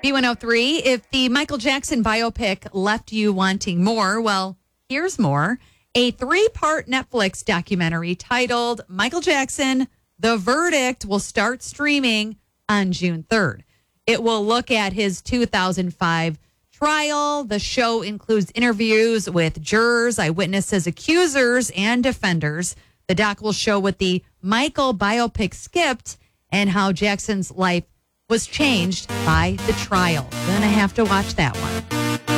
B103, if the Michael Jackson biopic left you wanting more, well, here's more. A 3-part Netflix documentary titled Michael Jackson, The Verdict will start streaming on June 3rd. It will look at his 2005 trial. The show includes interviews with jurors, eyewitnesses, accusers, and defenders. The doc will show what the Michael biopic skipped and how Jackson's life was changed by the trial. Gonna have to watch that one.